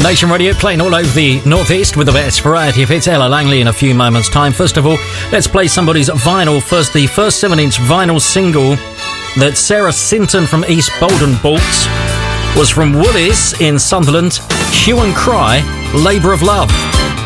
Nation Radio playing all over the Northeast with the best variety of hits. Ella Langley in a few moments' time. First of all, let's play somebody's vinyl first. The first 7-inch vinyl single that Sarah Sinton from East Boldon bought was from Woolies in Sunderland, Hue and Cry, Labour of Love.